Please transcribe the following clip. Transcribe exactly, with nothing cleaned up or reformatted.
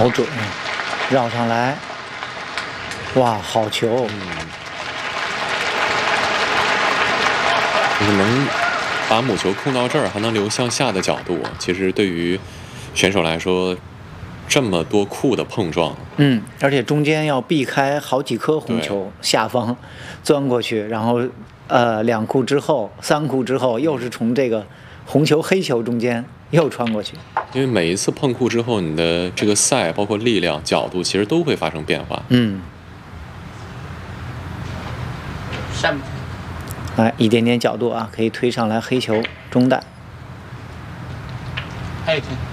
好准，绕上来，哇，好球！ 嗯，就是能把母球控到这儿，还能留向下的角度，其实对于选手来说，这么多库的碰撞， 嗯，而且中间要避开好几颗红球，下方钻过去，然后呃两库之后、三库之后，又是从这个红球、黑球中间又穿过去。 因为每一次碰库之后，你的这个赛包括力量、角度，其实都会发生变化。 嗯， 上。 哎，一点点角度啊，可以推上来黑球中弹。 还有一天。